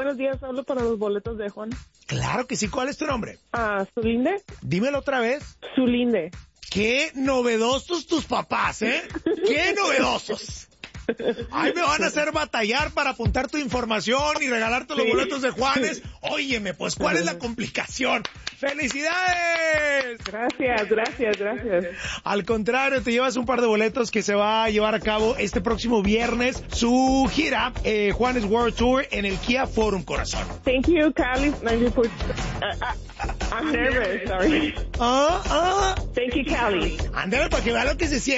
buenos días. Hablo para los boletos de Juan. Claro que sí. ¿Cuál es tu nombre? Zulinde. Dímelo otra vez. Zulinde. ¡Qué novedosos tus papás, eh! ¡Qué novedosos! Ay, me van a hacer batallar para apuntar tu información y regalarte los boletos de Juanes. Óyeme, pues, ¿cuál es la complicación? ¡Felicidades! Gracias. Al contrario, te llevas un par de boletos que se va a llevar a cabo este próximo viernes. Su gira, Juanes World Tour, en el Kia Forum, corazón. Thank you, Cali. I'm nervous, sorry. Thank you, Cali. Ándale, para que vea lo que se siente.